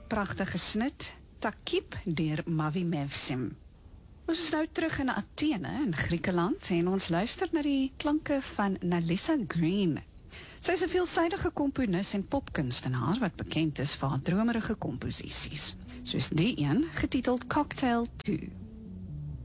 pragtige snit, Takip deur Mavi Mevsim. Ons is nou terug in Athene in Griekeland en ons luister na die klanke van Nalissa Green. Sy is 'n veelsidige komponis en popkunstenaar wat bekend is vir haar dromerige komposisies, soos die een getiteld Cocktail 2.